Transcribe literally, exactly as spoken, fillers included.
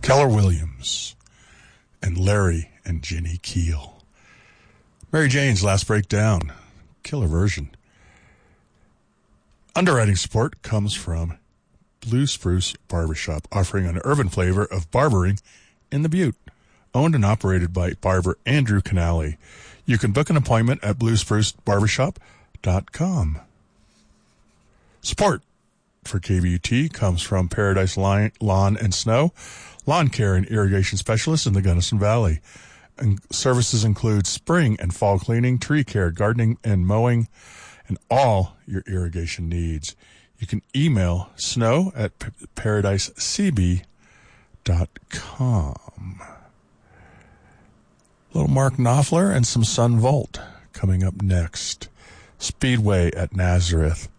Keller Williams, and Larry and Ginny Keel. Mary Jane's Last Breakdown, killer version. Underwriting support comes from Blue Spruce Barbershop, offering an urban flavor of barbering in the Butte. Owned and operated by barber Andrew Canale. You can book an appointment at blue spruce barbershop dot com. Support for K B U T comes from Paradise Lawn and Snow, lawn care and irrigation specialists in the Gunnison Valley. And services include spring and fall cleaning, tree care, gardening, and mowing, and all your irrigation needs. You can email snow at paradise c b dot com. Little Mark Knopfler and some Sun Volt coming up next. Speedway at Nazareth.